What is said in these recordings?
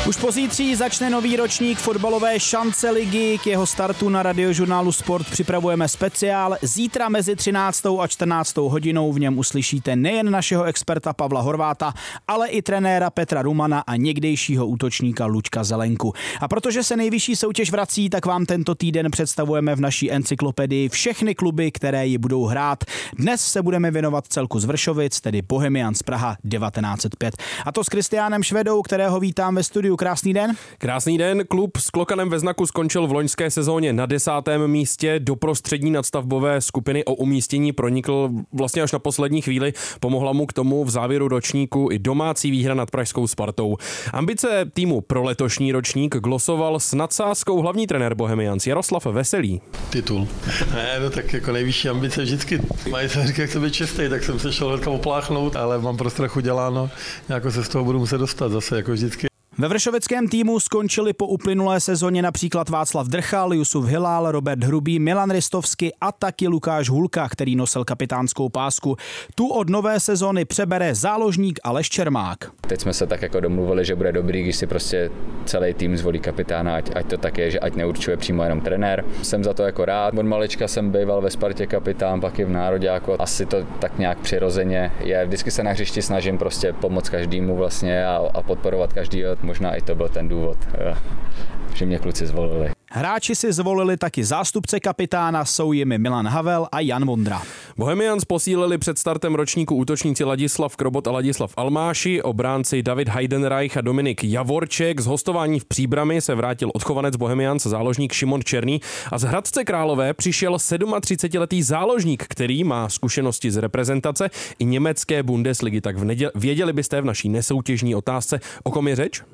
Už pozítří začne nový ročník fotbalové šance ligy. K jeho startu na Radiožurnálu Sport připravujeme speciál. Zítra mezi 13. a 14. hodinou v něm uslyšíte nejen našeho experta Pavla Horváta, ale i trenéra Petra Rumana a někdejšího útočníka Luďka Zelenku. A protože se nejvyšší soutěž vrací, tak vám tento týden představujeme v naší encyklopedii všechny kluby, které ji budou hrát. Dnes se budeme věnovat celku z Vršovic, tedy Bohemians Praha 1905. A to s Kristiánem Švedou, kterého vítám ve studiu. Krásný den. Krásný den. Klub s klokanem ve znaku skončil v loňské sezóně na 10. místě. Do prostřední nadstavbové skupiny o umístění pronikl vlastně až na poslední chvíli. Pomohla mu k tomu v závěru ročníku i domácí výhra nad pražskou Spartou. Ambice týmu pro letošní ročník glosoval s nadsázkou hlavní trenér Bohemians Jaroslav Veselý. Titul. Ne, no tak jako nejvyšší ambice vždycky. Mají se říkat, jak to být čistý, tak jsem se šel hnedka opláchnout, ale mám pro strachu děláno. Nějako se z toho budu muset dostat zase, jako vždycky. Ve vršovickém týmu skončili po uplynulé sezóně například Václav Drchal, Jusuf Hilal, Robert Hrubý, Milan Ristovsky a taky Lukáš Hulka, který nosil kapitánskou pásku. Tu od nové sezony přebere záložník Aleš Čermák. Teď jsme se tak jako domluvili, že bude dobrý, když si prostě celý tým zvolí kapitána, ať to tak je, že ať neurčuje přímo jenom trenér. Jsem za to jako rád. Od malička jsem býval ve Spartě kapitán, pak i v nároďáku. Asi to tak nějak přirozeně je. Vždycky se na hřišti snažím prostě pomoct každému vlastně a podporovat každýho. Možná i to byl ten důvod, že mě kluci zvolili. Hráči si zvolili taky zástupce kapitána, jsou jimi Milan Havel a Jan Vondra. Bohemians posílili před startem ročníku útočníci Ladislav Krobot a Ladislav Almáši, obránci David Heidenreich a Dominik Javorček. Z hostování v Příbrami se vrátil odchovanec Bohemians, záložník Šimon Černý, a z Hradce Králové přišel 37letý záložník, který má zkušenosti z reprezentace i německé Bundesligy. Tak věděli byste v naší nesoutěžní otázce, o kom je řeč?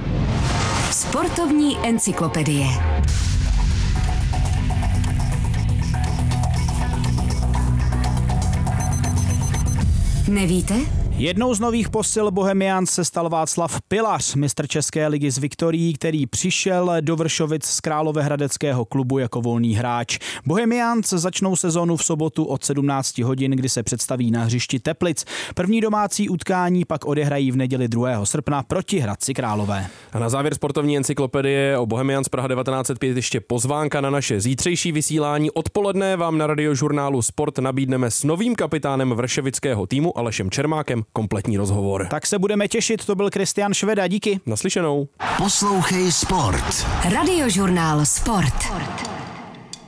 Sportovní encyklopedie. Nevíte? Jednou z nových posil Bohemians se stal Václav Pilař, mistr České ligy s Viktorií, který přišel do Vršovic z Královéhradeckého klubu jako volný hráč. Bohemians začnou sezonu v sobotu od 17 hodin, kdy se představí na hřišti Teplic. První domácí utkání pak odehrají v neděli 2. srpna proti Hradci Králové. A na závěr sportovní encyklopedie o Bohemians Praha 1905 ještě pozvánka na naše zítřejší vysílání. Odpoledne vám na Radiožurnálu Sport nabídneme s novým kapitánem vršovického týmu Alešem Čermákem kompletní rozhovor. Tak se budeme těšit, to byl Kristián Šveda, díky. Naslyšenou. Poslouchej Sport. Radiožurnál Sport.